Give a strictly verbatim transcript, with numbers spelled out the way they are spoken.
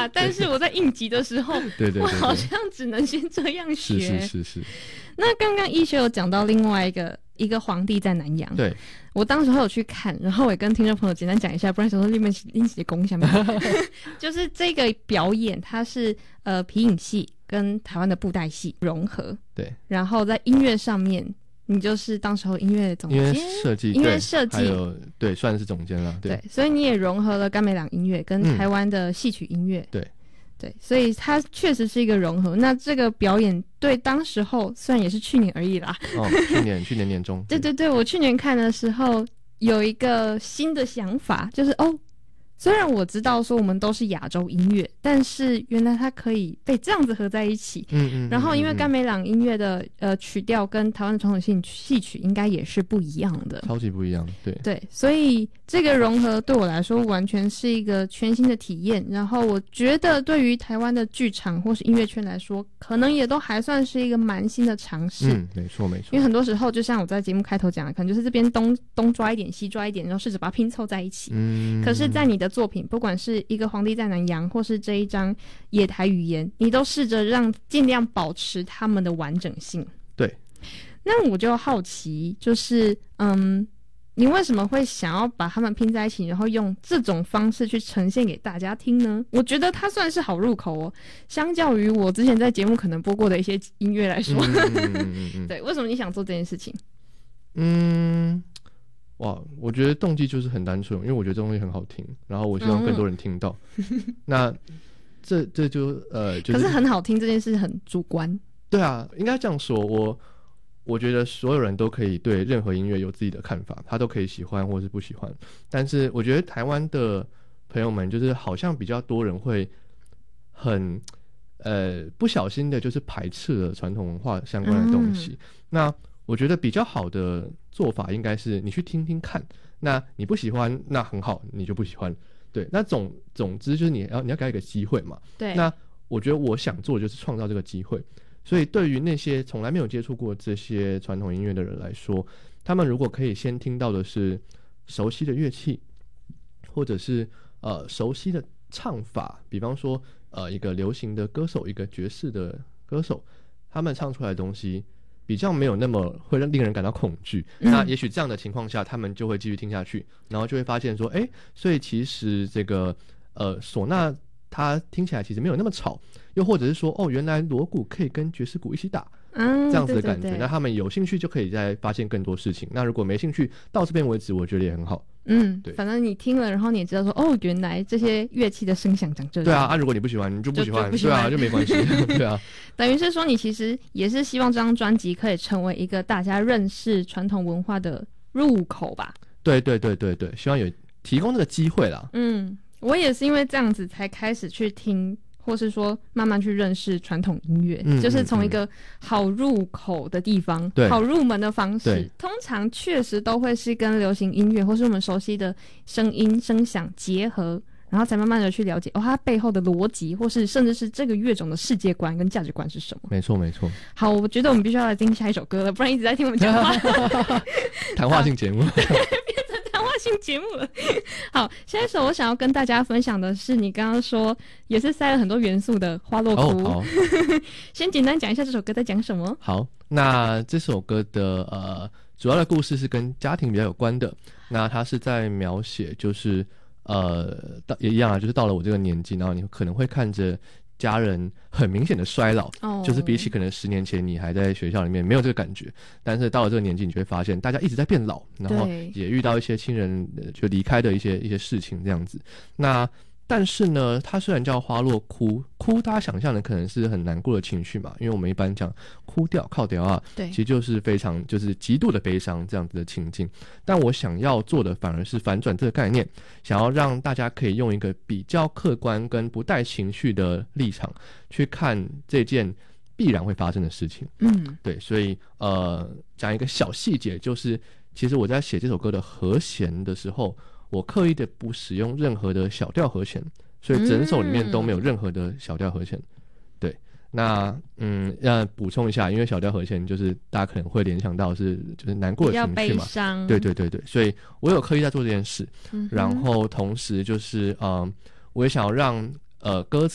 啦，但是我在应急的时候， 对对 对, 对， 我好像只能先这样学。 是是是是。 那刚刚医学有讲到另外一个一个皇帝在南洋， 对， 我当时有去看，然后我也跟听众朋友简单讲一下，不然想说你们一起攻下面，就是这个表演，它是呃皮影戏跟台湾的布袋戏融合， 对， 然后在音乐上面。你就是当时候音乐总监、 音乐设计、 音乐设计， 还有对，算是总监了。对， 对，所以你也融合了甘美朗音乐跟台湾的戏曲音乐。 嗯、对， 对，所以它确实是一个融合。那这个表演对当时候虽然也是去年而已啦。 哦，去年去年年中。 对对对，我去年看的时候有一个新的想法，就是哦。虽然我知道说我们都是亚洲音乐，但是原来它可以被这样子合在一起。 嗯 嗯, 嗯。 然后因为甘美朗音乐的呃曲调跟台湾的传统戏戏曲应该也是不一样的， 超级不一样。对对，所以这个融合对我来说完全是一个全新的体验。然后我觉得对于台湾的剧场或是音乐圈来说，可能也都还算是一个蛮新的尝试。 嗯，没错没错。 因为很多时候就像我在节目开头讲的，可能就是这边东东抓一点西抓一点，然后试着把它拼凑在一起。 嗯。 可是在你的作品不管是一个皇帝在南洋或是这一张野台语言，你都试着让尽量保持他们的完整性。 对， 那我就好奇，就是嗯，你为什么会想要把他们拼在一起，然后用这种方式去呈现给大家听呢？我觉得它算是好入口哦，相较于我之前在节目可能播过的一些音乐来说。 嗯嗯嗯嗯对， 为什么你想做这件事情？ 嗯，哇，我觉得动机就是很单纯，因为我觉得这东西很好听，然后我希望更多人听到。嗯、那这这就呃、就是， 可是很好听这件事很主观。 对啊，应该这样说。我我觉得所有人都可以对任何音乐有自己的看法，他都可以喜欢或是不喜欢。但是我觉得台湾的朋友们，就是好像比较多人会很呃不小心的，就是排斥了传统文化相关的东西。嗯、那我觉得比较好的做法应该是你去听听看，那你不喜欢那很好，你就不喜欢。对，那总总之就是你要你要给他一个机会嘛。 对。 那我觉得我想做的就是创造这个机会，所以对于那些从来没有接触过这些传统音乐的人来说，他们如果可以先听到的是熟悉的乐器，或者是呃熟悉的唱法，比方说呃一个流行的歌手，一个爵士的歌手，他们唱出来的东西比较没有那么会令人感到恐惧，嗯、那也许这样的情况下，他们就会继续听下去，然后就会发现说，哎，所以其实这个呃唢呐它听起来其实没有那么吵，又或者是说，哦，原来锣鼓可以跟爵士鼓一起打，嗯，这样子的感觉。对对对，那他们有兴趣就可以再发现更多事情。那如果没兴趣，到这边为止，我觉得也很好。 嗯，对，反正你听了，然后你也知道说，哦，原来这些乐器的声响长这样。 对啊，啊，如果你不喜欢，你就不喜欢， 不喜欢对啊，就没关系。对啊， 等于是说，你其实也是希望这张专辑可以成为一个大家认识传统文化的入口吧？对对对对对，希望有提供这个机会啦。 嗯，我也是因为这样子才开始去听。或是说慢慢去认识传统音乐、嗯、就是从一个好入口的地方、嗯、好入门的方式，通常确实都会是跟流行音乐或是我们熟悉的声音声响结合，然后才慢慢的去了解哦它背后的逻辑，或是甚至是这个乐种的世界观跟价值观是什么。 没错没错。 好，我觉得我们必须要来听下一首歌了，不然一直在听我们讲话谈话性节目性节目了。好，下一首我想要跟大家分享的是你刚刚说也是塞了很多元素的花落哭、哦、先简单讲一下这首歌在讲什么。 好，那这首歌的呃主要的故事是跟家庭比较有关的，那它是在描写就是呃也一样啊，就是到了我这个年纪，然后你可能会看着家人很明显的衰老、oh. 就是比起可能十年前你还在学校里面没有这个感觉，但是到了这个年纪你就会发现大家一直在变老，然后也遇到一些亲人就离开的一些一些事情这样子。那但是呢它虽然叫花落哭，哭大家想象的可能是很难过的情绪嘛，因为我们一般讲哭掉靠掉啊，对，其实就是非常就是极度的悲伤这样子的情境。但我想要做的反而是反转这个概念，想要让大家可以用一个比较客观跟不带情绪的立场去看这件必然会发生的事情。嗯，对，所以呃讲一个小细节，就是其实我在写这首歌的和弦的时候，我刻意的不使用任何的小调和弦，所以整首里面都没有任何的小调和弦。对，那嗯要补充一下，因为小调和弦就是大家可能会联想到是就是难过的情绪嘛， 比较悲伤。 对对对对，所以我有刻意在做这件事、嗯、然后同时就是嗯、呃、我也想要让呃歌